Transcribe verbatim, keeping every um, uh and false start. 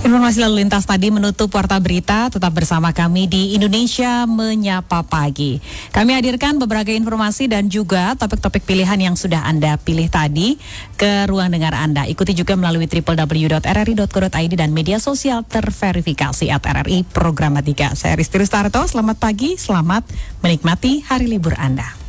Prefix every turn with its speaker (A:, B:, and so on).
A: Informasi lalu lintas tadi menutup Warta Berita. Tetap bersama kami di Indonesia Menyapa Pagi. Kami hadirkan beberapa informasi dan juga topik-topik pilihan yang sudah Anda pilih tadi ke ruang dengar Anda. Ikuti juga melalui w w w dot r r i dot co dot i d dan media sosial terverifikasi at R R I Programatika. Saya Risti Rustarto, selamat pagi, selamat menikmati hari libur Anda.